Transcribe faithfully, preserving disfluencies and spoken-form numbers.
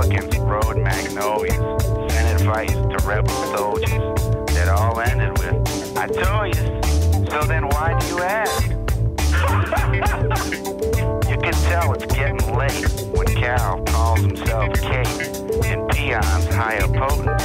against road magnolias, Senate fights to rebel soldiers that all ended with, I told you, so then why do you ask? You can tell it's getting late when Cal calls himself Kate and Peon's higher potent.